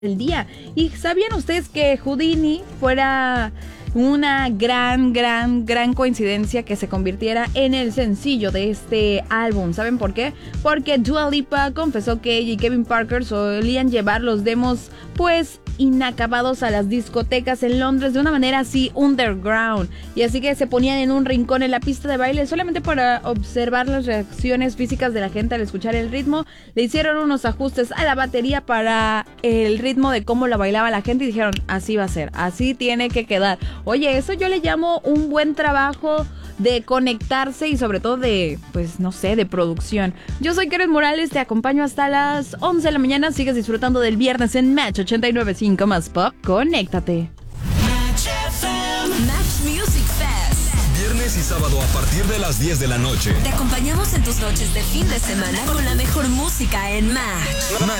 del día. ¿Y sabían ustedes que Houdini fuera una gran coincidencia que se convirtiera en el sencillo de este álbum? ¿Saben por qué? Porque Dua Lipa confesó que ella y Kevin Parker solían llevar los demos pues inacabados a las discotecas en Londres de una manera así underground, y así que se ponían en un rincón en la pista de baile solamente para observar las reacciones físicas de la gente al escuchar el ritmo. Le hicieron unos ajustes a la batería para el ritmo de cómo la bailaba la gente y dijeron, así va a ser, así tiene que quedar. Oye, eso yo le llamo un buen trabajo de conectarse y sobre todo de, pues no sé, de producción. Yo soy Karen Morales, te acompaño hasta las 11 de la mañana. Sigues disfrutando del viernes en Match 89.5 más Pop. Conéctate. Match Music Fest. Viernes y sábado a partir de las 10 de la noche. Te acompañamos en tus noches de fin de semana con la mejor música en Match.